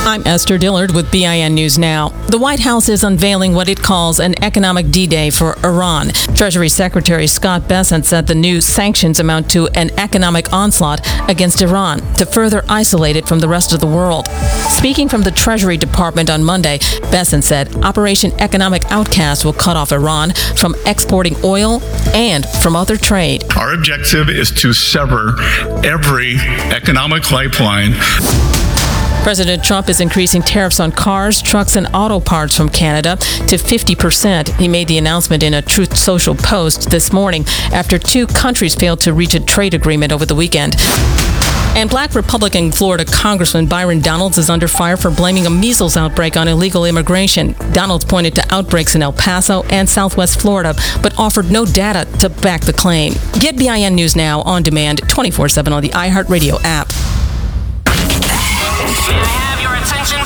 I'm Esther Dillard with BIN News Now. The White House is unveiling what it calls an economic D-Day for Iran. Treasury Secretary Scott Bessent said the new sanctions amount to an economic onslaught against Iran to further isolate it from the rest of the world. Speaking from the Treasury Department on Monday, Bessent said Operation Economic Outcast will cut off Iran from exporting oil and from other trade. Our objective is to sever every economic lifeline. President Trump is increasing tariffs on cars, trucks, and auto parts from Canada to 50%. He made the announcement in a Truth Social post this morning after two countries failed to reach a trade agreement over the weekend. And Black Republican Florida Congressman Byron Donalds is under fire for blaming a measles outbreak on illegal immigration. Donalds pointed to outbreaks in El Paso and Southwest Florida, but offered no data to back the claim. Get BIN News Now on demand 24/7 on the iHeartRadio app.